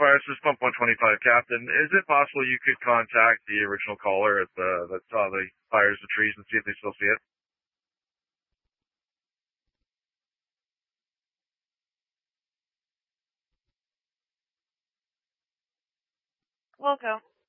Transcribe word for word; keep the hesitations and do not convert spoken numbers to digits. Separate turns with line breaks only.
Fire, this is Pump one twenty-five, Captain. Is it possible you could contact the original caller at the, that saw the fires of trees and see if they still see it?
We'll go.